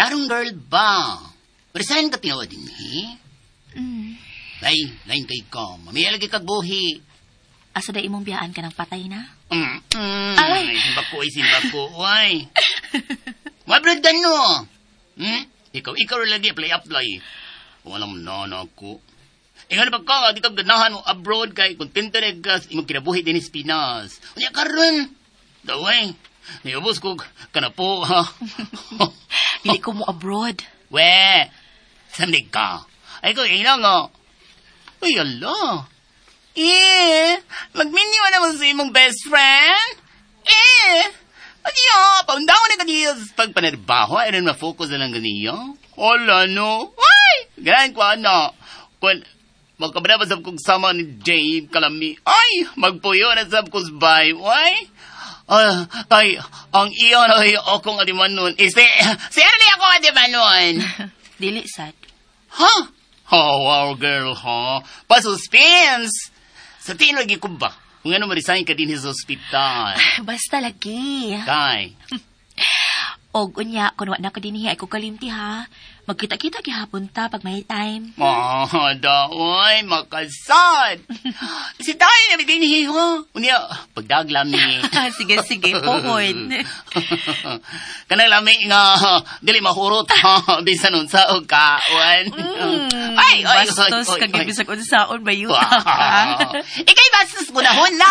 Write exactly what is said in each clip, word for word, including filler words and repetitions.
Tarong girl ba? Resign ka tinawa din, eh? Mm. Lain, lain kay ka. Mamiyalagi kag buhi. Asa da imong biyaan ka ng patay na? Mm, mm. Ay. Ay, simba ko, ay, simba ko, ay. Mabrad ka no. Hmm? Ikaw, ikaw lagi, play up, play. Walang nana ko. Eh, ano ba ka nga, di ka ganahan mo abroad kay kontento na ka, imong kinabuhi din is Pinas. Unya karon. Daway. Niyabos ko, ka na po, ha? Dili ko mo abroad. We, samdig ka. Ay ko, ina nga. Ay, ala. Eh, magminyo naman sa imong best friend? Eh, adiyo, paundawan na kaniya sa pagpanarbaho, ay rin ma-focus na lang kaniya. Wala, no? Ay, ganyan ko, ano. Kung magkabarabasab kong sama ni Jay Kalami, ay, magpuyo na sab ko sa bay, ay. Uh, ay, ang iyon ay akong adiman nun. Eh, si, si ano ako adiman nun? Dili sad. Ha? Oh, wow, girl, ha? Pa-suspense! Sa tinulagi ko ba? Kung ano marisign ka din sa ospital. Basta lagi. Kay. Og unya, kung wala na ka din ay ko kalimti ha. Magkita-kita gihapon ta pag may time. Oh, daoy, makasad. Si tayo na din ha. Unya, pagdaglam ni. Sige, sige, pohon. Kanang lami nga, dili mahurot ha. Bisan unsa og kaon. Mm, ay, ay, bastos ay, kag ay, bisag unsaon bayuta Wow. ka. Ikay bastos mo na hula.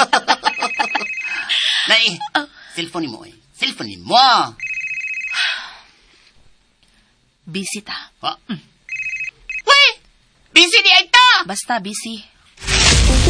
Nay, cellphone mo eh. Cellphone mo. Busy ta. Ha? Uy! Busy di ay ta! Basta busy.